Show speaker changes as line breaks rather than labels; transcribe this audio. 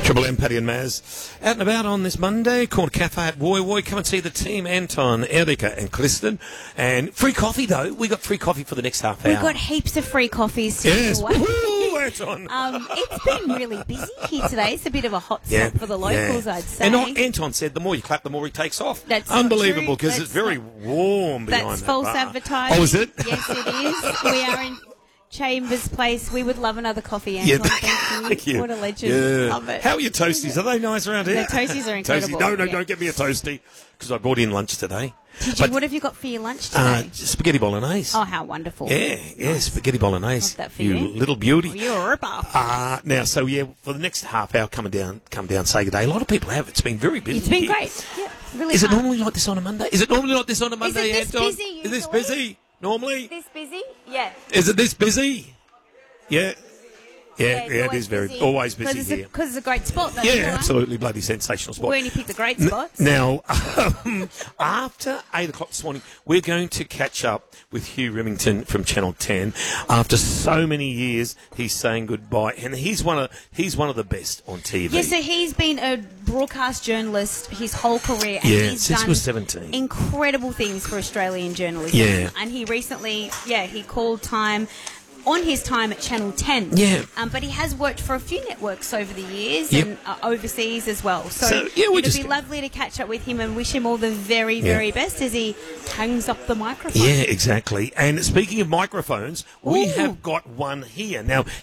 Triple M, Paddy and Maz. Out and about on this Monday, Corner Cafe at Woy Woy. Come and see the team, Anton, Erika and Clifton. And free coffee, though. We got free coffee for the next half hour.
We've got heaps of free coffees to
Yes.
give away.
Woo, Anton.
It's been really busy here today. It's a bit of a hot spot for the locals, I'd say.
And Anton said the more you clap, the more he takes off.
That's not
unbelievable,
true.
because it's very warm behind
That's
that
false
bar.
advertising.
Oh, is it?
Yes, it is. We are in Chambers Place. We would love another coffee, Anton.
Thank you.
What a legend.
Yeah.
Love it.
How are your toasties? Are they nice around here?
The toasties are incredible.
No,
Yeah.
don't get me a toasty, because I brought in lunch today.
What have you got for your lunch today?
Spaghetti bolognese.
Oh, how wonderful.
Yeah, spaghetti bolognese.
Love that for
you
you.
little beauty.
Oh, you're a rip-off.
Now, for the next half hour, come down, say good day. A lot of people have. It's been very busy.
It's been
here.
great. Yeah, really
Is it
hard.
normally like this on a Monday? Is it normally like this on a Monday,
it this
Anton?
busy
Is this
usually?
busy normally?
This busy? Yeah.
Is it this busy? Yeah. Yeah,
it's
it
always
is very
busy.
always busy here.
Because it's a great spot. That's
Yeah,
why.
absolutely bloody sensational spot.
We only pick the great spots.
Now, after 8 o'clock this morning, we're going to catch up with Hugh Remington from Channel 10. After so many years, he's saying goodbye, and he's one of the best on TV.
Yeah, so he's been a broadcast journalist his whole career. And
Yeah,
he's
since he
done
was 17.
incredible things for Australian journalism.
Yeah.
And he recently, he called time on his time at Channel 10.
Yeah.
But he has worked for a few networks over the years
Yep.
and overseas as well. So,
yeah, we
it'd
just
be lovely to catch up with him and wish him all the very, very best as he hangs up the microphone.
Yeah, exactly. And speaking of microphones, we
Ooh.
have got one here. Now,